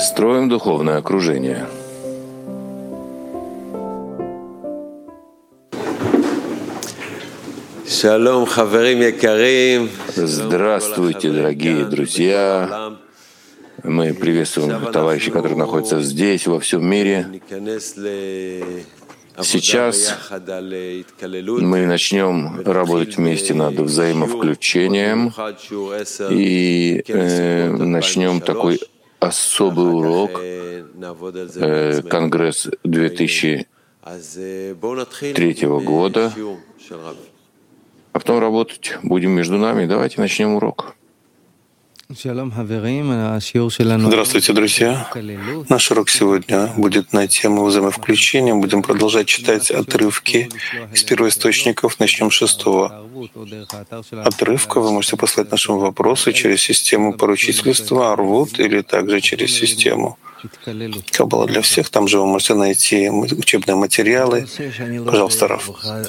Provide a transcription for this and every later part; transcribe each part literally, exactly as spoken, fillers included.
Строим духовное окружение. Здравствуйте, дорогие друзья. Мы приветствуем товарищей, которые находятся здесь, во всем мире. Сейчас мы начнем работать вместе над взаимовключением и э, начнем такой особый урок, э, Конгресс две тысячи третьего года, а потом работать будем между нами. Давайте начнем урок. Здравствуйте, друзья. Наш урок сегодня будет на тему взаимовключения. Будем продолжать читать отрывки из первоисточников. Начнем с шестого отрывка. Вы можете послать наши вопросы через систему поручительства, Арвут, или также через систему Каббала для всех. Там же вы можете найти учебные материалы. Пожалуйста, Раф.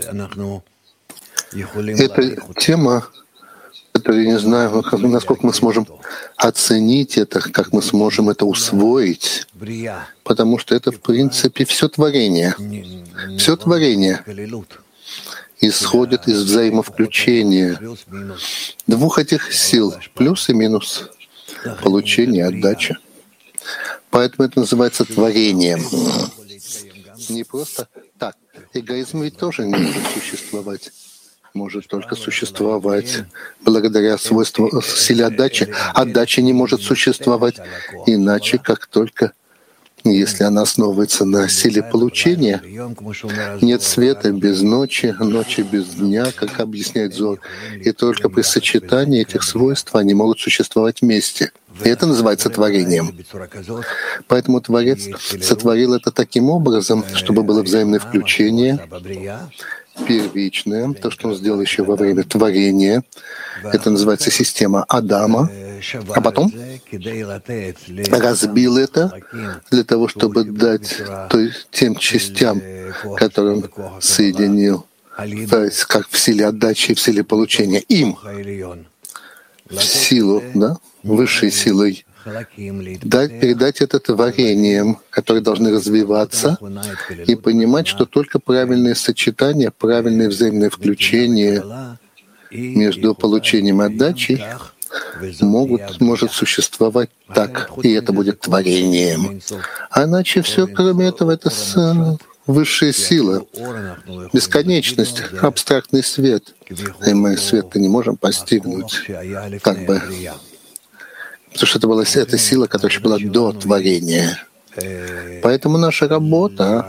Эта тема, которую я не знаю, насколько мы сможем оценить это, как мы сможем это усвоить, потому что это, в принципе, все творение. Все творение исходит из взаимовключения двух этих сил, плюс и минус, получение, отдача. Поэтому это называется творением. Не просто так. Эгоизм ведь тоже не может существовать. Может только существовать благодаря свойству силе отдачи. Отдача не может существовать иначе, как только если она основывается на силе получения. Нет света без ночи, ночи без дня, как объясняет Зор. И только при сочетании этих свойств они могут существовать вместе. И это называется творением. Поэтому Творец сотворил это таким образом, чтобы было взаимное включение, первичное, то, что он сделал еще во время творения. Это называется система Адама. А потом разбил это для того, чтобы дать той, тем частям, которые он соединил, то есть как в силе отдачи и в силе получения, им в силу, да, высшей силой, дать, передать это творениям, которые должны развиваться, и понимать, что только правильное сочетание, правильное взаимное включение между получением и отдачей могут, может существовать так, и это будет творением. А иначе все, кроме этого, это с, высшая сила, бесконечность, абстрактный свет. И мы свет-то не можем постигнуть, как бы, потому что это была эта сила, которая еще была до творения. Поэтому наша работа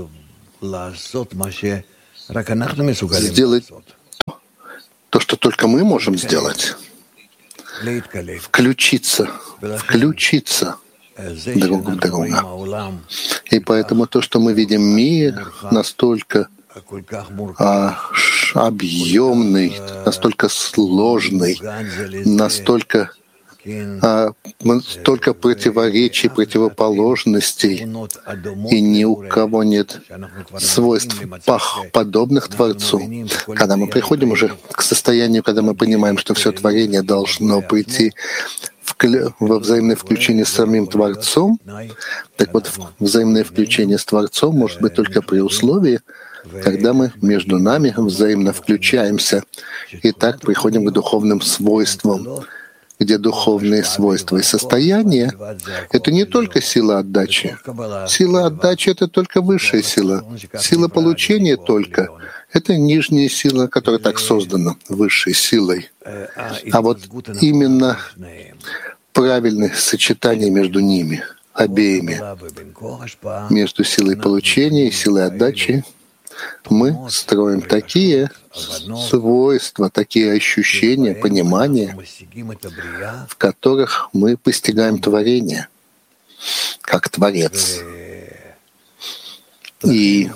сделать то, что только мы можем сделать, включиться, включиться друг в друга. И поэтому то, что мы видим мир, настолько а, объемный, настолько сложный, настолько а, столько противоречий, противоположностей, и ни у кого нет свойств подобных Творцу. Когда мы приходим уже к состоянию, когда мы понимаем, что все творение должно прийти во взаимное включение с самим Творцом, так вот, взаимное включение с Творцом может быть только при условии, когда мы между нами взаимно включаемся, и так приходим к духовным свойствам, где духовные свойства и состояния — это не только сила отдачи. Сила отдачи — это только высшая сила. Сила получения только — это нижняя сила, которая так создана высшей силой. А вот именно правильное сочетание между ними, обеими, между силой получения и силой отдачи, мы строим такие свойства, такие ощущения, понимания, в которых мы постигаем творение, как Творец. И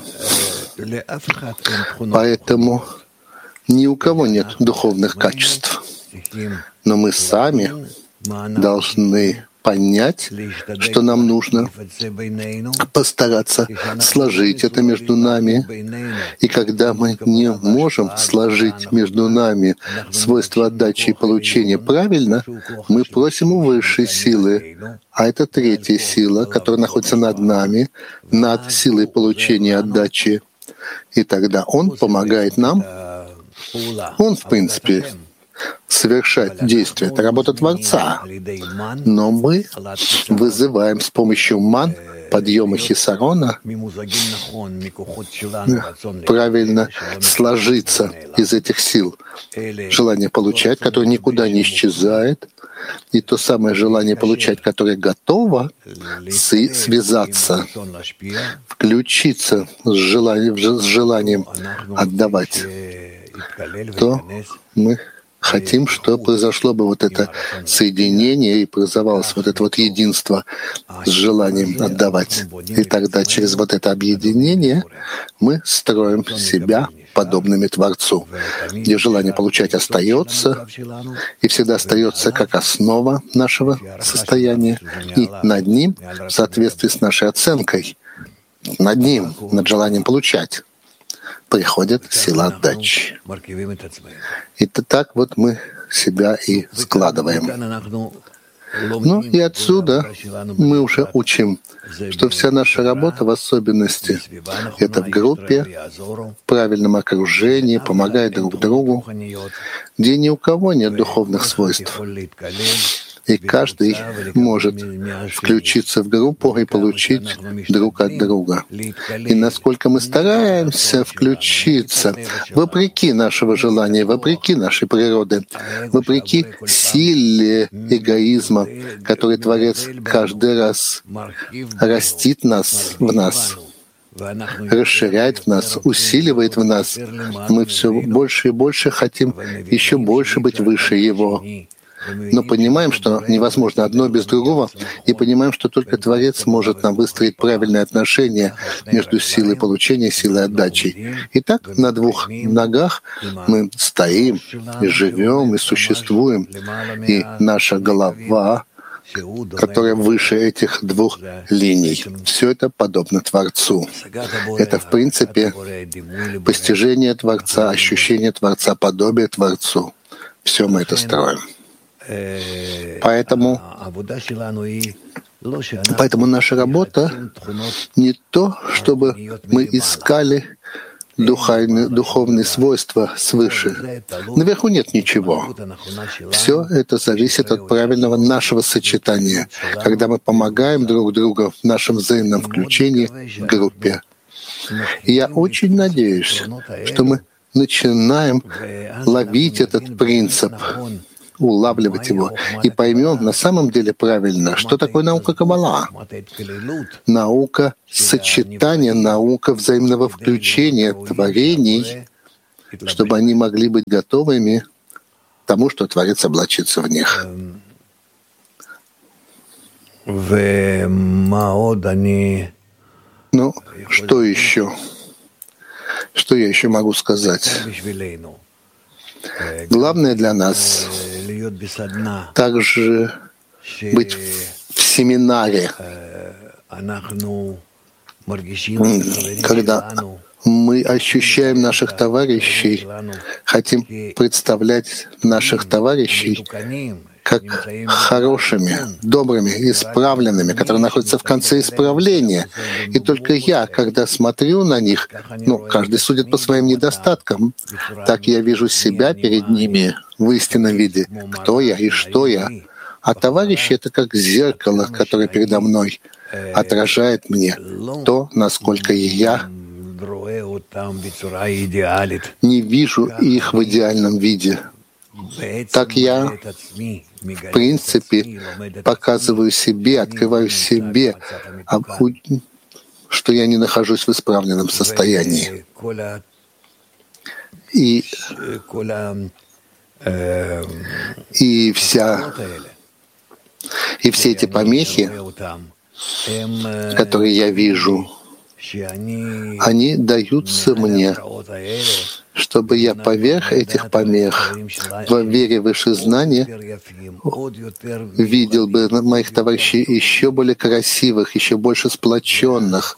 поэтому ни у кого нет духовных качеств, но мы сами должны понять, что нам нужно постараться сложить это между нами. И когда мы не можем сложить между нами свойства отдачи и получения правильно, мы просим у высшей силы, а это третья сила, которая находится над нами, над силой получения и отдачи. И тогда Он помогает нам. Он, в принципе, совершать действие — это работа Творца. Но мы вызываем с помощью ман, подъема хисарона, правильно сложиться из этих сил. Желание получать, которое никуда не исчезает, и то самое желание получать, которое готово связаться, включиться с желанием, с желанием отдавать, то мы хотим, чтобы произошло бы вот это соединение и образовалось вот это вот единство с желанием отдавать. И тогда через вот это объединение мы строим себя подобными Творцу, где желание получать остается и всегда остается как основа нашего состояния, и над ним, в соответствии с нашей оценкой, над ним, над желанием получать, приходит сила отдачи. И так вот мы себя и складываем. Ну и отсюда мы уже учим, что вся наша работа, в особенности, это в группе, в правильном окружении, помогая друг другу, где ни у кого нет духовных свойств. И каждый может включиться в группу и получить друг от друга. И насколько мы стараемся включиться, вопреки нашего желания, вопреки нашей природы, вопреки силе эгоизма, который Творец каждый раз растит нас в нас, расширяет в нас, усиливает в нас, мы все больше и больше хотим еще больше быть выше Его. Но понимаем, что невозможно одно без другого, и понимаем, что только Творец может нам выстроить правильные отношения между силой получения и силой отдачи. И так на двух ногах мы стоим, и живем, и существуем, и наша голова, которая выше этих двух линий. Все это подобно Творцу. Это, в принципе, постижение Творца, ощущение Творца, подобие Творцу. Все мы это строим. Поэтому, поэтому наша работа не то, чтобы мы искали духовные, духовные свойства свыше. Наверху нет ничего. Все это зависит от правильного нашего сочетания, когда мы помогаем друг другу в нашем взаимном включении в группе. И я очень надеюсь, что мы начинаем ловить этот принцип, улавливать его, и поймем на самом деле правильно, что такое наука Каббала. Наука сочетания, наука взаимного включения творений, чтобы они могли быть готовыми к тому, что Творец облачится в них. Ну, что еще? Что я еще могу сказать? Главное для нас также быть в семинаре, когда мы ощущаем наших товарищей, хотим представлять наших товарищей как хорошими, добрыми, исправленными, которые находятся в конце исправления. И только я, когда смотрю на них, ну, каждый судит по своим недостаткам, так я вижу себя перед ними в истинном виде, кто я и что я. А товарищи — это как зеркало, которое передо мной отражает мне то, насколько я не вижу их в идеальном виде. Так я, в принципе, показываю себе, открываю себе, что я не нахожусь в исправленном состоянии. И, и, вся, и все эти помехи, которые я вижу, они даются мне, чтобы я поверх этих помех, в вере выше знания, видел бы моих товарищей еще более красивых, еще больше сплоченных,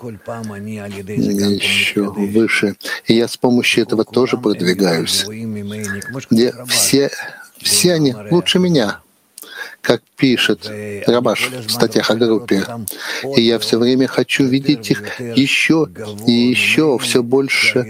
еще выше. И я с помощью этого тоже продвигаюсь. Где все, все они лучше меня, как пишет Рабаш в статьях о группе. И я все время хочу видеть их еще и еще, все больше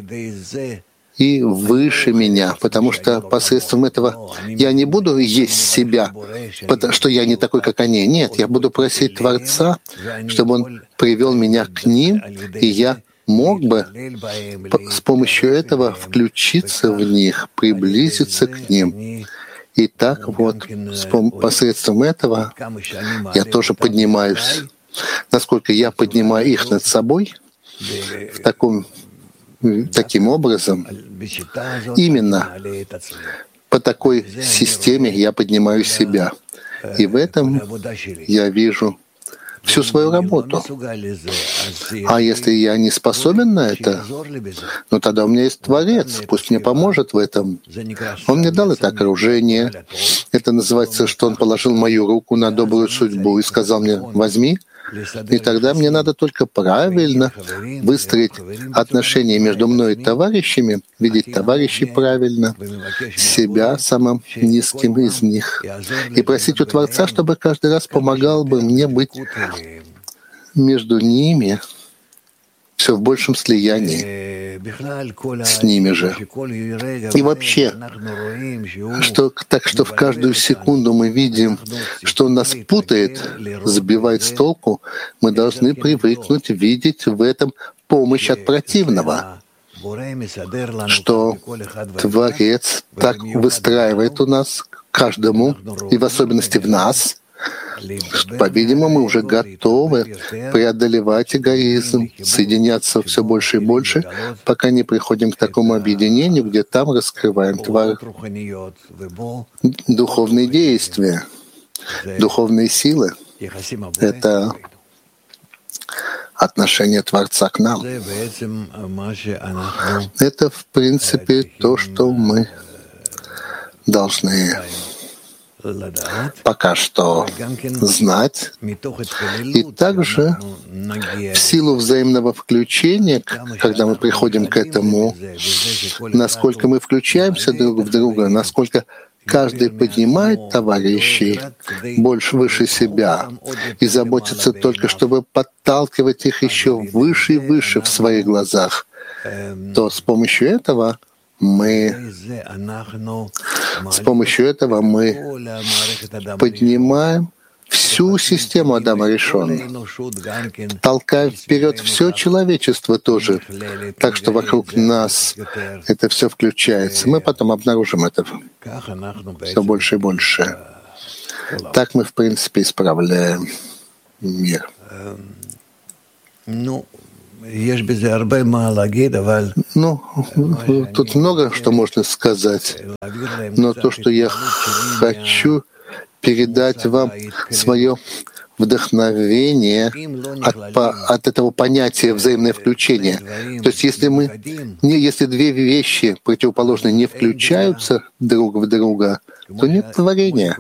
и выше меня, потому что посредством этого я не буду есть себя, потому что я не такой, как они. Нет, я буду просить Творца, чтобы Он привел меня к ним, и я мог бы с помощью этого включиться в них, приблизиться к ним. И так вот, посредством этого я тоже поднимаюсь. Насколько я поднимаю их над собой, в таком, таким образом, именно по такой системе я поднимаю себя. И в этом я вижу всю свою работу. А если я не способен на это, ну тогда у меня есть Творец, пусть мне поможет в этом. Он мне дал это окружение. Это называется, что Он положил мою руку на добрую судьбу и сказал мне: возьми. И тогда мне надо только правильно выстроить отношения между мной и товарищами, видеть товарищей правильно, себя самым низким из них, и просить у Творца, чтобы каждый раз помогал бы мне быть между ними все в большем слиянии с ними же. И вообще, что, так что в каждую секунду мы видим, что Он нас путает, сбивает с толку, мы должны привыкнуть видеть в этом помощь от противного, что Творец так выстраивает у нас каждому, и в особенности в нас, по-видимому, мы уже готовы преодолевать эгоизм, соединяться все больше и больше, пока не приходим к такому объединению, где там раскрываем тварь, духовные действия, духовные силы. Это отношение Творца к нам. Это, в принципе, то, что мы должны пока что знать, и также в силу взаимного включения, когда мы приходим к этому, насколько мы включаемся друг в друга, насколько каждый поднимает товарищей больше выше себя и заботится только, чтобы подталкивать их еще выше и выше в своих глазах, то с помощью этого мы с помощью этого мы поднимаем всю систему Адама Ришон, толкаем вперед все человечество тоже, так что вокруг нас это все включается. Мы потом обнаружим это все больше и больше. Так мы, в принципе, исправляем мир. Ну, тут много что можно сказать, но то, что я хочу передать вам свое вдохновение от, по, от этого понятия взаимное включение. То есть если мы, не, если две вещи противоположные не включаются друг в друга, то нет творения.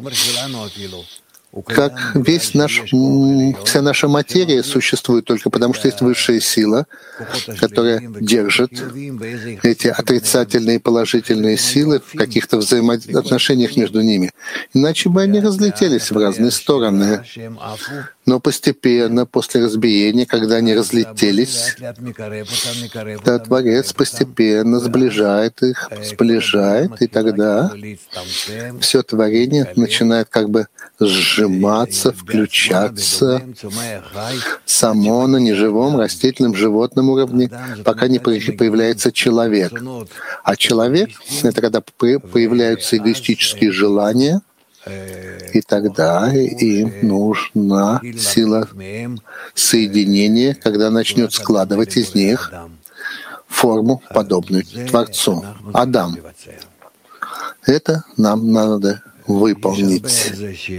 Как весь наш, вся наша материя существует только потому, что есть высшая сила, которая держит эти отрицательные и положительные силы в каких-то взаимоотношениях между ними. Иначе бы они разлетелись в разные стороны. Но постепенно, после разбиения, когда они разлетелись, то Творец постепенно сближает их, сближает, и тогда все творение начинает как бы сжиматься, включаться само на неживом, растительном, животном уровне, пока не появляется человек. А человек — это когда появляются эгоистические желания, и тогда им нужна сила соединения, когда начнет складывать из них форму, подобную Творцу. Адам. Это нам надо выполнить.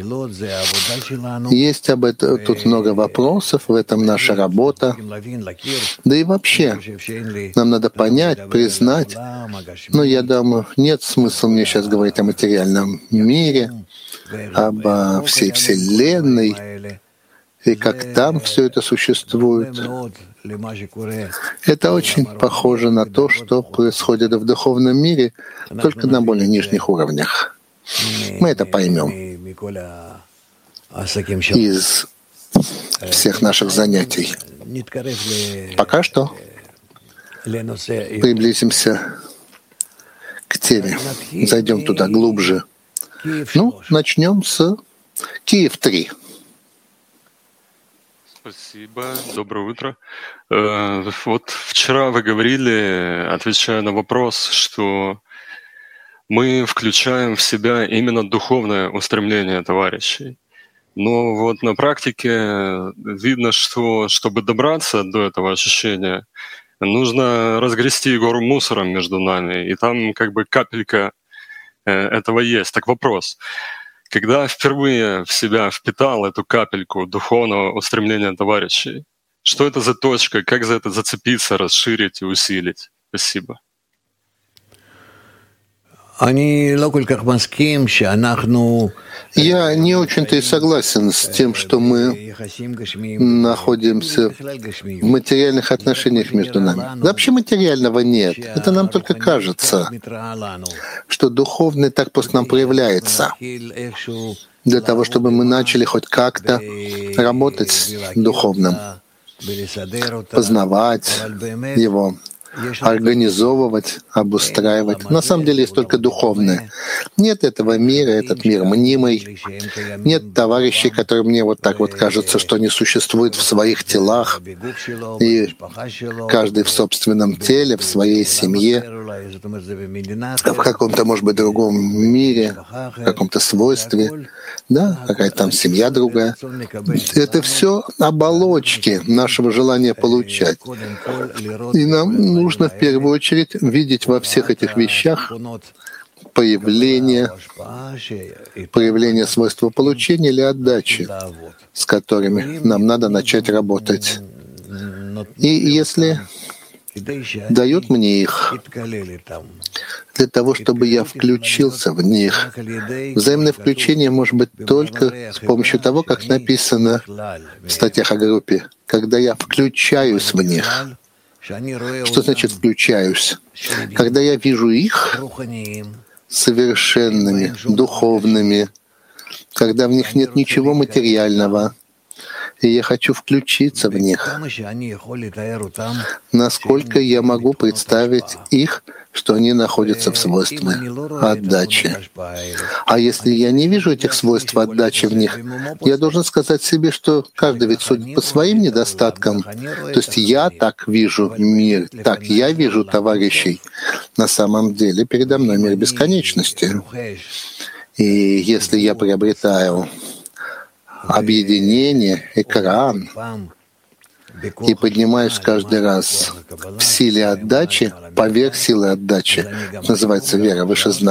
Есть об этом тут много вопросов, в этом наша работа. Да и вообще, нам надо понять, признать, но я думаю, нет смысла мне сейчас говорить о материальном мире, об всей Вселенной, и как там все это существует. Это очень похоже на то, что происходит в духовном мире, только на более нижних уровнях. Мы это поймем из всех наших занятий. Пока что приблизимся к теме, зайдем туда глубже. Ну, начнем с Киев три. Спасибо. Доброе утро. Вот вчера вы говорили, отвечая на вопрос, что мы включаем в себя именно духовное устремление товарищей. Но вот на практике видно, что чтобы добраться до этого ощущения, нужно разгрести гору мусора между нами, и там как бы капелька этого есть. Так вопрос. Когда впервые в себя впитал эту капельку духовного устремления товарищей, что это за точка, как за это зацепиться, расширить и усилить? Спасибо. Я не очень-то и согласен с тем, что мы находимся в материальных отношениях между нами. Вообще материального нет. Это нам только кажется, что духовный так просто нам проявляется, для того, чтобы мы начали хоть как-то работать с духовным, познавать его, организовывать, обустраивать. На самом деле есть только духовное. Нет этого мира, этот мир мнимый. Нет товарищей, которые мне вот так вот кажется, что они существуют в своих телах, и каждый в собственном теле, в своей семье, в каком-то, может быть, другом мире, в каком-то свойстве. Да, какая-то там семья другая. Это все оболочки нашего желания получать. И нам нужно в первую очередь видеть во всех этих вещах появление, проявление свойства получения или отдачи, с которыми нам надо начать работать. И если дают мне их для того, чтобы я включился в них. Взаимное включение может быть только с помощью того, как написано в статьях о группе, когда я включаюсь в них. Что значит «включаюсь»? Когда я вижу их совершенными, духовными, когда в них нет ничего материального, и я хочу включиться в них. Насколько я могу представить их, что они находятся в свойстве отдачи. А если я не вижу этих свойств отдачи в них, я должен сказать себе, что каждый ведь судит по своим недостаткам. То есть я так вижу мир, так я вижу товарищей. На самом деле передо мной мир бесконечности. И если я приобретаю объединение, экран, и поднимаюсь каждый раз в силе отдачи, поверх силы отдачи, называется вера, выше знания.